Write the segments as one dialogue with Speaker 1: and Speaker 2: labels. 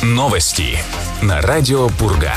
Speaker 1: Новости на радио Пурга.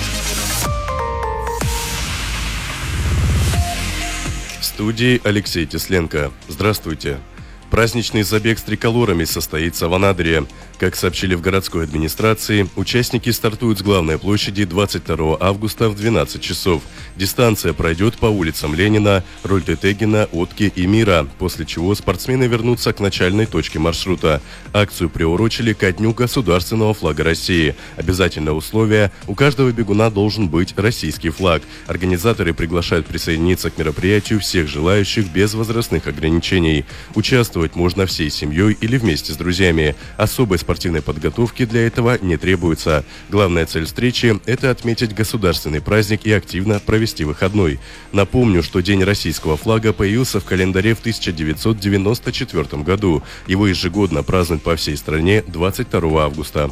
Speaker 2: В студии Алексей Тесленко. Здравствуйте. Праздничный забег с триколорами состоится в Анадыре. Как сообщили в городской администрации, участники стартуют с главной площади 22 августа в 12 часов. Дистанция пройдет по улицам Ленина, Рольтетегина, Отки и Мира, после чего спортсмены вернутся к начальной точке маршрута. Акцию приурочили ко Дню государственного флага России. Обязательное условие – у каждого бегуна должен быть российский флаг. Организаторы приглашают присоединиться к мероприятию всех желающих без возрастных ограничений. Участвовать можно всей семьей или вместе с друзьями. Особой спортивной подготовки для этого не требуется. Главная цель встречи – это отметить государственный праздник и активно провести выходной. Напомню, что День российского флага появился в календаре в 1994 году. Его ежегодно празднуют по всей стране 22 августа.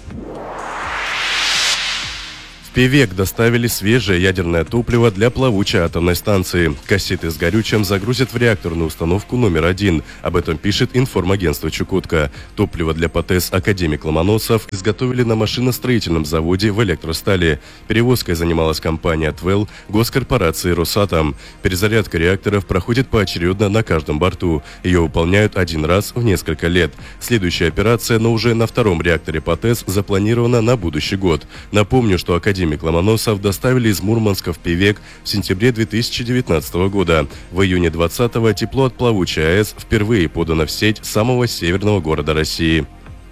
Speaker 2: В Певек доставили свежее ядерное топливо для плавучей атомной станции. Кассеты с горючим загрузят в реакторную установку номер 1. Об этом пишет информагентство «Чукотка». Топливо для ПТЭС «Академик Ломоносов» изготовили на машиностроительном заводе в Электростали. Перевозкой занималась компания «Твелл» госкорпорации «Росатом». Перезарядка реакторов проходит поочередно на каждом борту. Ее выполняют один раз в несколько лет. Следующая операция, но уже на втором реакторе ПТЭС, запланирована на будущий год. Напомню, что «Академик Ломоносов» доставили из Мурманска в Певек в сентябре 2019 года. В июне 2020-го тепло от плавучей АЭС впервые подано в сеть самого северного города России.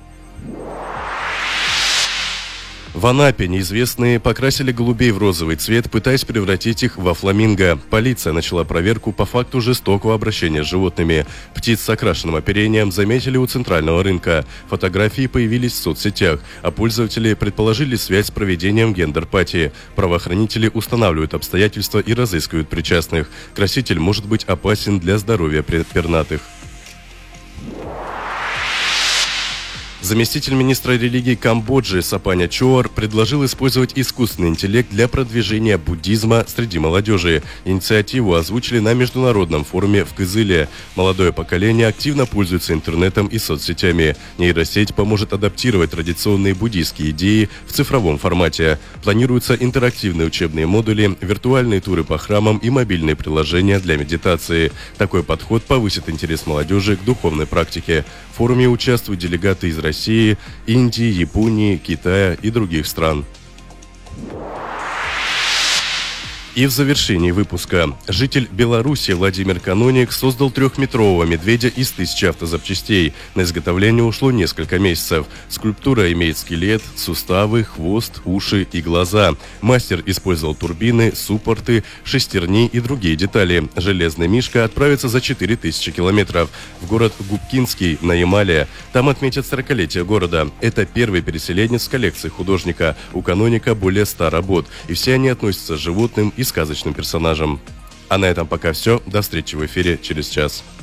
Speaker 2: В Анапе неизвестные покрасили голубей в розовый цвет, пытаясь превратить их во фламинго. Полиция начала проверку по факту жестокого обращения с животными. Птиц с окрашенным оперением заметили у центрального рынка. Фотографии появились в соцсетях, а пользователи предположили связь с проведением гендер-пати. Правоохранители устанавливают обстоятельства и разыскивают причастных. Краситель может быть опасен для здоровья пернатых. Заместитель министра религии Камбоджи Сапаня Чоор предложил использовать искусственный интеллект для продвижения буддизма среди молодежи. Инициативу озвучили на международном форуме в Кызыле. Молодое поколение активно пользуется интернетом и соцсетями. Нейросеть поможет адаптировать традиционные буддийские идеи в цифровом формате. Планируются интерактивные учебные модули, виртуальные туры по храмам и мобильные приложения для медитации. Такой подход повысит интерес молодежи к духовной практике. В форуме участвуют делегаты из России, Индии, Японии, Китая и других стран. И в завершении выпуска. Житель Беларуси Владимир Каноник создал 3-метрового медведя из 1000 автозапчастей. На изготовление ушло несколько месяцев. Скульптура имеет скелет, суставы, хвост, уши и глаза. Мастер использовал турбины, суппорты, шестерни и другие детали. Железный мишка отправится за 4000 километров в город Губкинский на Ямале. Там отметят 40-летие города. Это первый переселенец в коллекции художника. У Каноника более 100 работ. И все они относятся к животным и сказочным персонажам. А на этом пока все. До встречи в эфире через час.